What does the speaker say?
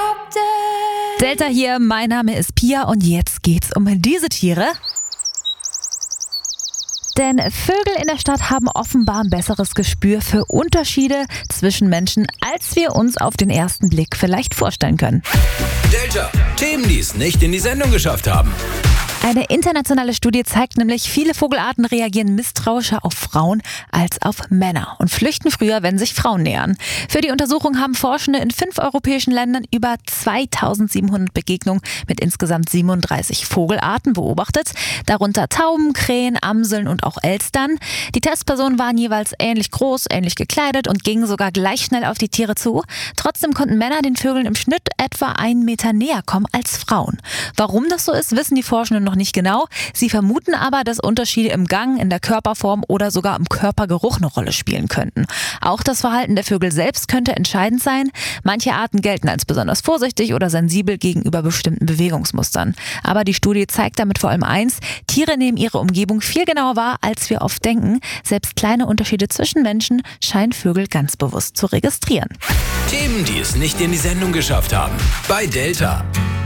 Delta hier, mein Name ist Pia und jetzt geht's um diese Tiere. Denn Vögel in der Stadt haben offenbar ein besseres Gespür für Unterschiede zwischen Menschen, als wir uns auf den ersten Blick vielleicht vorstellen können. Delta, Themen, die es nicht in die Sendung geschafft haben. Eine internationale Studie zeigt nämlich, viele Vogelarten reagieren misstrauischer auf Frauen als auf Männer und flüchten früher, wenn sich Frauen nähern. Für die Untersuchung haben Forschende in 5 europäischen Ländern über 2700 Begegnungen mit insgesamt 37 Vogelarten beobachtet, darunter Tauben, Krähen, Amseln und auch Elstern. Die Testpersonen waren jeweils ähnlich groß, ähnlich gekleidet und gingen sogar gleich schnell auf die Tiere zu. Trotzdem konnten Männer den Vögeln im Schnitt etwa 1 Meter näher kommen als Frauen. Warum das so ist, wissen die Forschenden noch nicht genau. Sie vermuten aber, dass Unterschiede im Gang, in der Körperform oder sogar im Körpergeruch eine Rolle spielen könnten. Auch das Verhalten der Vögel selbst könnte entscheidend sein. Manche Arten gelten als besonders vorsichtig oder sensibel gegenüber bestimmten Bewegungsmustern. Aber die Studie zeigt damit vor allem eins: Tiere nehmen ihre Umgebung viel genauer wahr, als wir oft denken. Selbst kleine Unterschiede zwischen Menschen scheinen Vögel ganz bewusst zu registrieren. Themen, die es nicht in die Sendung geschafft haben. Bei Delta.